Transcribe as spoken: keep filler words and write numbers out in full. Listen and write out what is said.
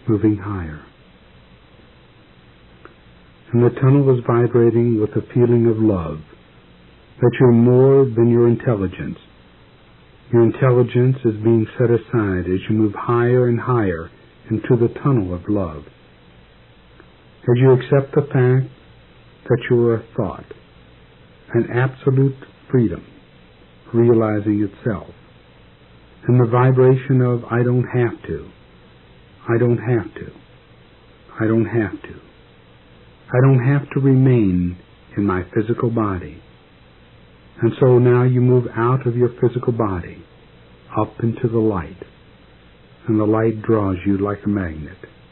moving higher. And the tunnel is vibrating with a feeling of love, that you're more than your intelligence. Your intelligence is being set aside as you move higher and higher into the tunnel of love. As you accept the fact that you are a thought, an absolute freedom, realizing itself, and the vibration of I don't have to, I don't have to, I don't have to, I don't have to remain in my physical body. And so now you move out of your physical body, up into the light, and the light draws you like a magnet.